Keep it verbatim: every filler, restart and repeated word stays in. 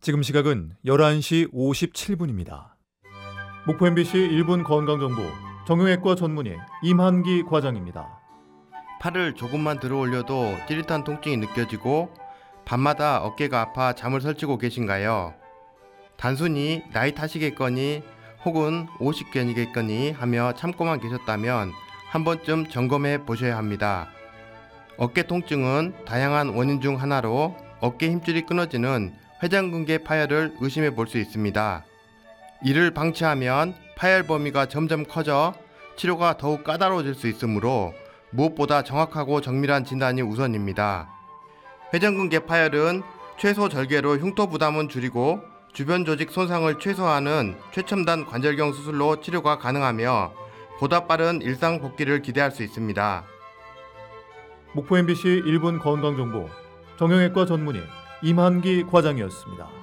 지금 시각은 열한 시 오십칠 분입니다. 목포 엠비씨 일 분 건강정보 정형외과 전문의 임한기 과장입니다. 팔을 조금만 들어 올려도 찌릿한 통증이 느껴지고 밤마다 어깨가 아파 잠을 설치고 계신가요? 단순히 나이 탓이겠거니 혹은 오십견이겠거니 하며 참고만 계셨다면 한 번쯤 점검해 보셔야 합니다. 어깨 통증은 다양한 원인 중 하나로 어깨 힘줄이 끊어지는 회전근개 파열을 의심해 볼 수 있습니다. 이를 방치하면 파열 범위가 점점 커져 치료가 더욱 까다로워질 수 있으므로 무엇보다 정확하고 정밀한 진단이 우선입니다. 회전근개 파열은 최소 절개로 흉터 부담은 줄이고 주변 조직 손상을 최소화하는 최첨단 관절경 수술로 치료가 가능하며 보다 빠른 일상 복귀를 기대할 수 있습니다. 목포 엠비씨 일 분 건강정보 정형외과 전문의 임한기 과장이었습니다.